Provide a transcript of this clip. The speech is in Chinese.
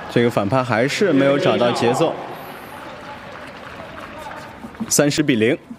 这个反拍还是没有找到节奏，30比0。